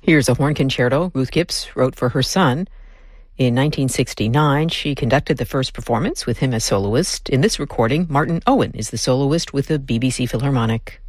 Here's a horn concerto Ruth Gibbs wrote for her son. In 1969, she conducted the first performance with him as soloist. In this recording, Martin Owen is the soloist with the BBC Philharmonic.